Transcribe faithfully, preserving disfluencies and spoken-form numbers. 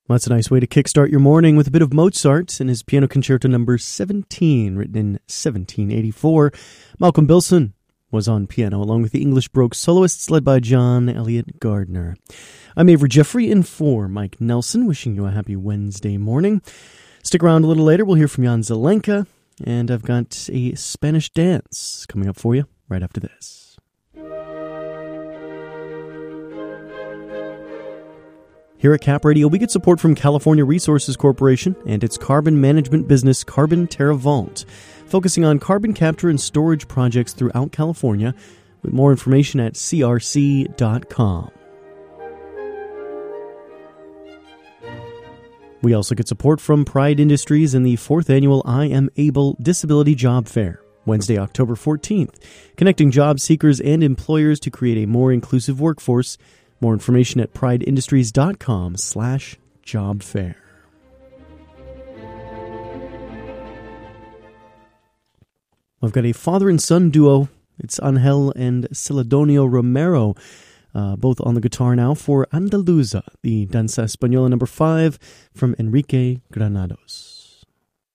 Well, that's a nice way to kickstart your morning with a bit of Mozart and his Piano Concerto number seventeen, written in seventeen eighty-four. Malcolm Bilson was on piano, along with the English Baroque soloists led by John Elliott Gardner. I'm Avery Jeffrey in for Mike Nelson, wishing you a happy Wednesday morning. Stick around a little later, we'll hear from Jan Zelenka, and I've got a Spanish dance coming up for you right after this. Here at Cap Radio, we get support from California Resources Corporation and its carbon management business, Carbon TerraVault, focusing on carbon capture and storage projects throughout California, with more information at c r c dot com. We also get support from Pride Industries and the fourth annual I Am Able Disability Job Fair, Wednesday, October fourteenth, connecting job seekers and employers to create a more inclusive workforce. More information at prideindustries.com slash job fair. I've got a father and son duo. It's Angel and Celedonio Romero, uh, both on the guitar now for Andaluza, the Danza Española number five from Enrique Granados.